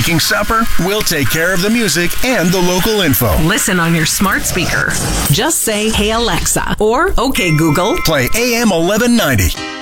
making supper, we'll take care of the music and the local info. Listen on your smart speaker. Just say, "Hey Alexa," or "Okay Google." Play AM 1190.